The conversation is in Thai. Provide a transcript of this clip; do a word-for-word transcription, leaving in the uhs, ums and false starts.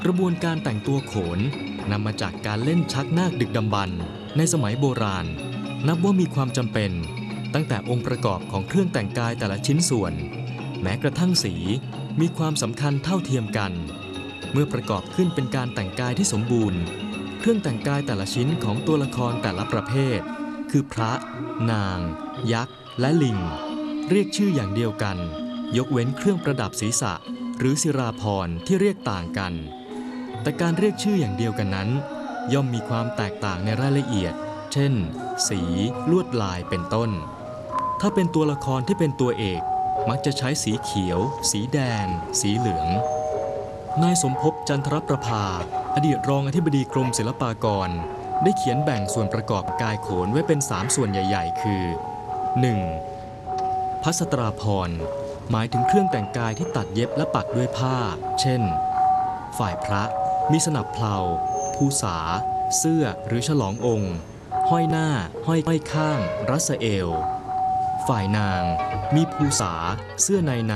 กระบวนการแต่งตัวโขนนำมาจากการเล่นชักนาคดึกดำบรรพ์ในสมัยโบราณนับว่ามีความจำเป็นตั้งแต่องค์ประกอบของเครื่องแต่งกายแต่ละชิ้นส่วนแม้กระทั่งสีมีความสำคัญเท่าเทียมกันเมื่อประกอบขึ้นเป็นการแต่งกายที่สมบูรณ์เครื่องแต่งกายแต่ละชิ้นของตัวละครแต่ละประเภทคือพระนางยักษ์และลิงเรียกชื่ออย่างเดียวกันยกเว้นเครื่องประดับศีรษะหรือศิราภรณ์ที่เรียกต่างกันแต่การเรียกชื่ออย่างเดียวกันนั้นย่อมมีความแตกต่างในรายละเอียดเช่นสีลวดลายเป็นต้นถ้าเป็นตัวละครที่เป็นตัวเอกมักจะใช้สีเขียวสีแดงสีเหลืองนายสมภพจันทรประภาอดีตรองอธิบดีกรมศิลปากรได้เขียนแบ่งส่วนประกอบกายโขนไว้เป็นสามส่วนใหญ่ๆคือ หนึ่ง. พัสตราภรณ์หมายถึงเครื่องแต่งกายที่ตัดเย็บและปักด้วยผ้าเช่นฝ่ายพระมีสนับเพลาภูษาเสื้อหรือฉลององค์ห้อยหน้าห้อยห้อยข้างรัสเอวฝ่ายนางมีภูษาเสื้อใน